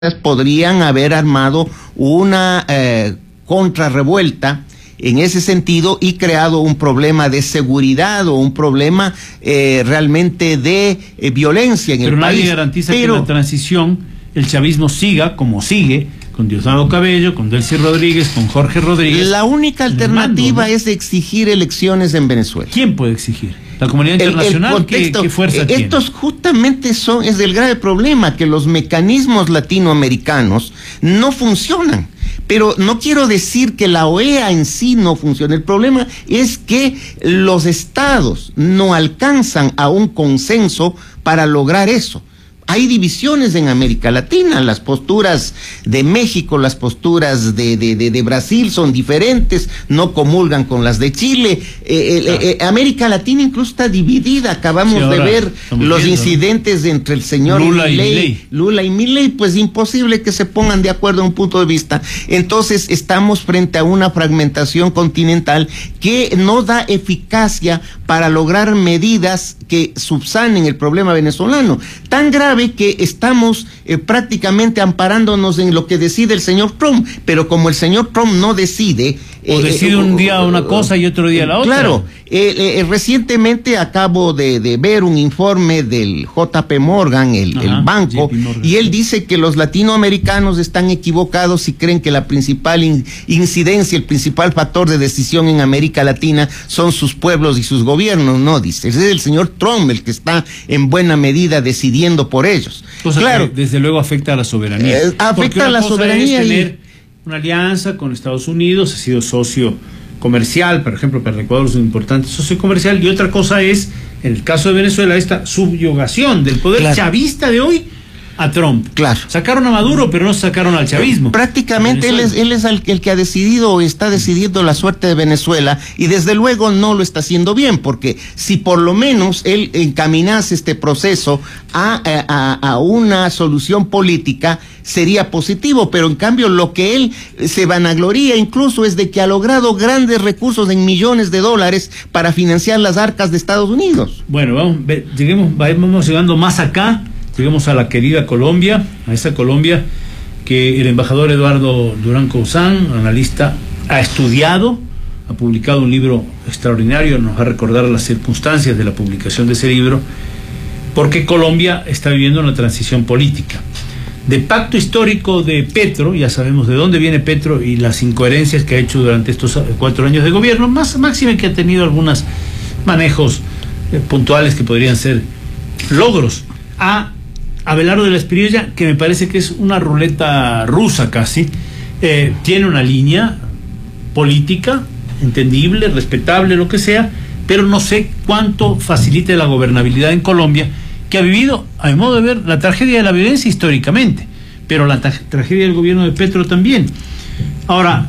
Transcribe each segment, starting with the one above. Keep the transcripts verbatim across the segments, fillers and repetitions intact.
podrían haber armado una eh, contrarrevuelta en ese sentido y creado un problema de seguridad o un problema eh, realmente de eh, violencia en Pero el país. Pero nadie garantiza Pero, que la transición, el chavismo siga como sigue, con Diosdado Cabello, con Delcy Rodríguez, con Jorge Rodríguez. La única alternativa mando, ¿no? es exigir elecciones en Venezuela. ¿Quién puede exigir? La comunidad internacional, el, el contexto, ¿qué, qué fuerza tiene? Estos justamente son, es el grave problema, que los mecanismos latinoamericanos no funcionan. Pero no quiero decir que la O E A en sí no funcione. El problema es que los estados no alcanzan a un consenso para lograr eso. Hay divisiones en América Latina, las posturas de México, las posturas de, de, de, de Brasil son diferentes, no comulgan con las de Chile. Eh, claro. eh, eh, América Latina incluso está dividida, acabamos sí, de ver los viendo, incidentes ¿no? entre el señor Lula y Milei, Milei. Lula y Milei, pues imposible que se pongan de acuerdo en un punto de vista. Entonces estamos frente a una fragmentación continental que no da eficacia para lograr medidas que subsanen el problema venezolano. Tan grave que estamos eh, prácticamente amparándonos en lo que decide el señor Trump, pero como el señor Trump no decide... O eh, decide eh, un día una cosa y otro día la otra. Claro, eh, eh, recientemente acabo de, de ver un informe del J P Morgan, el, Ajá, el banco, y él dice que los latinoamericanos están equivocados si creen que la principal in, incidencia, el principal factor de decisión en América Latina son sus pueblos y sus gobiernos. No, dice, es el señor Trump el que está en buena medida decidiendo por ellos. Cosa claro, que desde luego afecta a la soberanía. Eh, afecta a la soberanía es tener y... una alianza con Estados Unidos, ha sido socio comercial, por ejemplo, para Ecuador es un importante socio comercial, y otra cosa es, en el caso de Venezuela, esta subyugación del poder claro. chavista de hoy a Trump. Claro. Sacaron a Maduro, pero no sacaron al chavismo. Prácticamente él es, él es el, el que ha decidido o está decidiendo la suerte de Venezuela, y desde luego no lo está haciendo bien, porque si por lo menos él encaminase este proceso a, a, a una solución política, sería positivo, pero en cambio lo que él se vanagloria incluso es de que ha logrado grandes recursos en millones de dólares para financiar las arcas de Estados Unidos. Bueno, vamos, lleguemos, vamos llegando más acá. Llegamos a la querida Colombia, a esa Colombia que el embajador Eduardo Durán Cousán, analista, ha estudiado, ha publicado un libro extraordinario, nos va a recordar las circunstancias de la publicación de ese libro, porque Colombia está viviendo una transición política. De pacto histórico de Petro, ya sabemos de dónde viene Petro y las incoherencias que ha hecho durante estos cuatro años de gobierno, más máxime que ha tenido algunos manejos eh, puntuales que podrían ser logros, a Abelardo de la Espriella, que me parece que es una ruleta rusa casi, eh, tiene una línea política, entendible, respetable, lo que sea, pero no sé cuánto facilite la gobernabilidad en Colombia, que ha vivido, a mi modo de ver, la tragedia de la violencia históricamente, pero la tra tragedia del gobierno de Petro también. Ahora,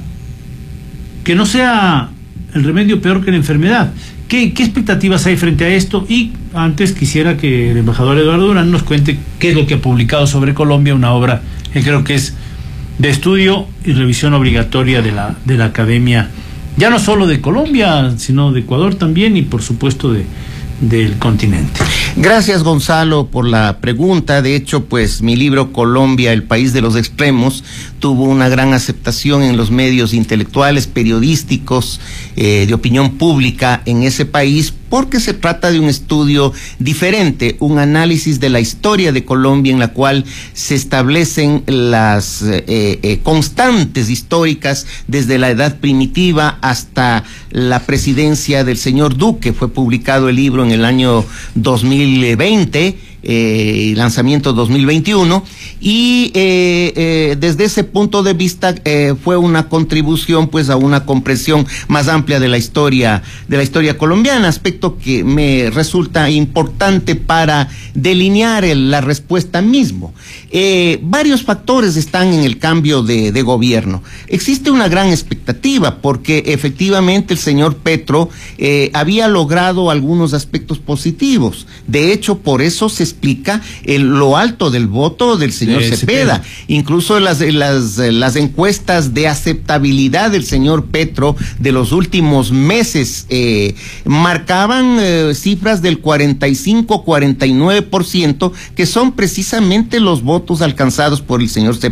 que no sea el remedio peor que la enfermedad. ¿Qué, ¿Qué expectativas hay frente a esto? Y antes quisiera que el embajador Eduardo Durán nos cuente qué es lo que ha publicado sobre Colombia, una obra que creo que es de estudio y revisión obligatoria de la, de la academia, ya no solo de Colombia, sino de Ecuador también y por supuesto de, del continente. Gracias, Gonzalo, por la pregunta. De hecho, pues mi libro Colombia, el país de los extremos, tuvo una gran aceptación en los medios intelectuales, periodísticos, eh, de opinión pública en ese país, porque se trata de un estudio diferente, un análisis de la historia de Colombia en la cual se establecen las eh, eh, constantes históricas desde la edad primitiva hasta la presidencia del señor Duque. Fue publicado el libro en el año dos mil veinte, eh, lanzamiento dos mil veintiuno, y eh, eh, desde ese punto de vista eh, fue una contribución pues a una comprensión más amplia de la historia de la historia colombiana, aspecto que me resulta importante para delinear el, la respuesta mismo. Eh, varios factores están en el cambio de, de gobierno. Existe una gran expectativa porque efectivamente el señor Petro eh, había logrado algunos aspectos positivos. De hecho, por eso se explica el, lo alto del voto del señor de Cepeda. Cepeda. Incluso las, las, las encuestas de aceptabilidad del señor Petro de los últimos meses eh, marcaban eh, cifras del cuarenta y cinco, cuarenta y nueve por ciento, que son precisamente los votos alcanzados por el señor Cepeda.